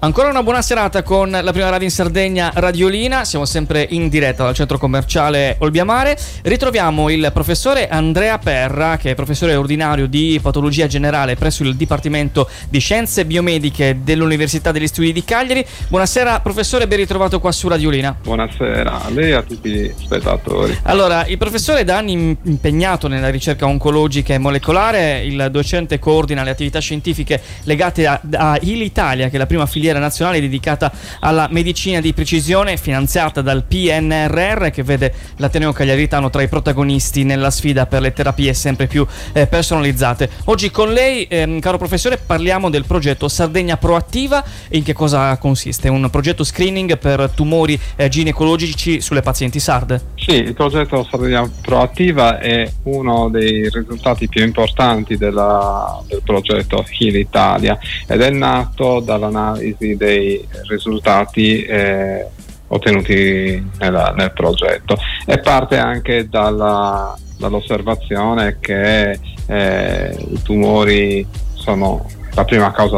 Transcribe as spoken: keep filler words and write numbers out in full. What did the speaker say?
Ancora una buona serata con la prima radio in Sardegna, Radiolina. Siamo sempre in diretta dal centro commerciale Olbiamare. Ritroviamo il professore Andrea Perra, che è professore ordinario di patologia generale presso il Dipartimento di Scienze Biomediche dell'Università degli Studi di Cagliari. Buonasera professore, ben ritrovato qua su Radiolina. Buonasera a lei e a tutti gli spettatori. Allora, il professore è da anni impegnato nella ricerca oncologica e molecolare. Il docente coordina le attività scientifiche legate a, a I L Italia, che è la prima filiera nazionale dedicata alla medicina di precisione, finanziata dal P N R R, che vede l'Ateneo Cagliaritano tra i protagonisti nella sfida per le terapie sempre più eh, personalizzate. Oggi con lei, ehm, caro professore, parliamo del progetto Sardegna Proattiva. In che cosa consiste? Un progetto screening per tumori eh, ginecologici sulle pazienti sarde? Sì, il progetto Sardegna Proattiva è uno dei risultati più importanti della, del progetto I L Italia ed è nato dall'analisi dei risultati eh, ottenuti nella, nel progetto, e parte anche dalla, dall'osservazione che eh, i tumori sono la prima causa